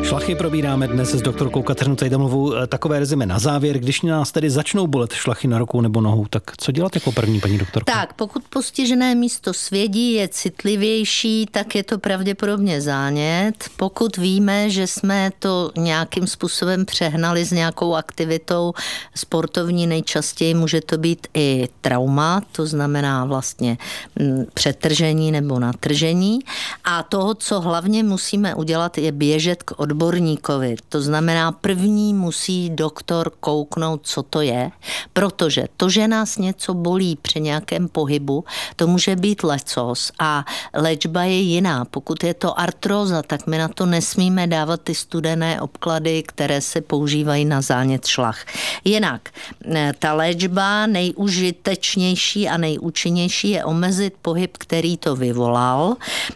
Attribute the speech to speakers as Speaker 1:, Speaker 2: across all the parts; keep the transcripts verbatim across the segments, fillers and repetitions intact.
Speaker 1: Šlachy probíráme dnes s doktorkou Kateřinou Cajdamlovou. Takové rezime na závěr. Když nás tedy začnou bolet šlachy na rukou nebo nohou, tak co dělat jako první, paní doktorko?
Speaker 2: Tak, pokud postižené místo svědí, je citlivější, tak je to pravděpodobně zánět. Pokud víme, že jsme to nějakým způsobem přehnali s nějakou aktivitou sportovní, nejčastěji může to být i trauma, to znamená vlastně přetržení nebo natržení. A toho, co hlavně musíme udělat, je běžet k odborníkovi. To znamená, první musí doktor kouknout, co to je, protože to, že nás něco bolí při nějakém pohybu, to může být lecos a léčba je jiná. Pokud je to artróza, tak my na to nesmíme dávat ty studené obklady, které se používají na zánět šlach. Jinak, ta léčba nejužitečnější a nejúčinnější je omezit pohyb, který to vyvolal.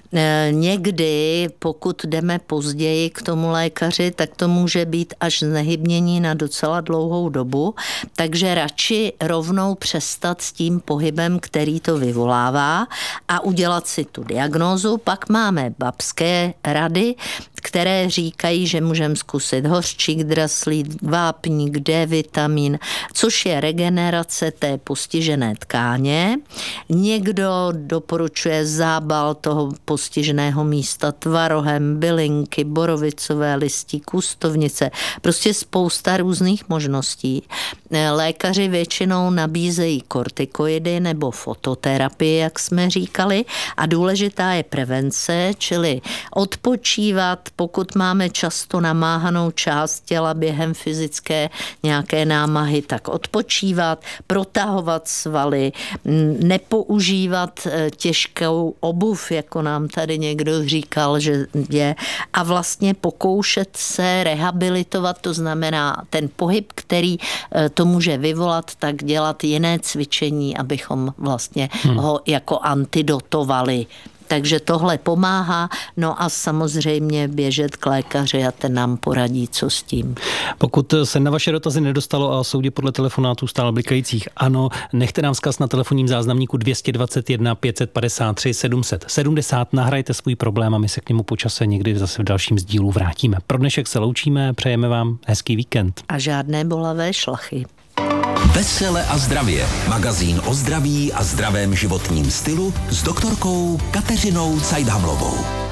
Speaker 2: Někdy, pokud jdeme později k tomu lékaři, tak to může být až znehybnění na docela dlouhou dobu, takže radši rovnou přestat s tím pohybem, který to vyvolává a udělat si tu diagnózu. Pak máme babské rady, které říkají, že můžeme zkusit hořčík, draslík, vápník, D vitamin, což je regenerace té postižené tkáně. Někdo doporučuje zábal toho postiženého místa tvarohem, bylinky, borovicové listí, kustovnice, prostě spousta různých možností. Lékaři většinou nabízejí kortikoidy nebo fototerapii, jak jsme říkali, a důležitá je prevence, čili odpočívat, pokud máme často namáhanou část těla během fyzické nějaké námahy, tak odpočívat, protahovat svaly, nepoužívat těžkou obuv, jako nám tady někdo říkal, že je, a vlastně pokoušet se rehabilitovat, to znamená ten pohyb, který to může vyvolat, tak dělat jiné cvičení, abychom vlastně hmm. ho jako antidotovali. Takže tohle pomáhá, no a samozřejmě běžet k lékaři a ten nám poradí, co s tím.
Speaker 1: Pokud se na vaše dotazy nedostalo a soudě podle telefonátů stále blikajících, ano, nechte nám vzkaz na telefonním záznamníku dvě stě dvacet jedna pět set padesát tři sedm set sedmdesát, nahrajte svůj problém a my se k němu po čase někdy zase v dalším sdílu vrátíme. Pro dnešek se loučíme, přejeme vám hezký víkend.
Speaker 2: A žádné bolavé šlachy.
Speaker 3: Vesele a zdravě. Magazín o zdraví a zdravém životním stylu s doktorkou Kateřinou Cajdamlovou.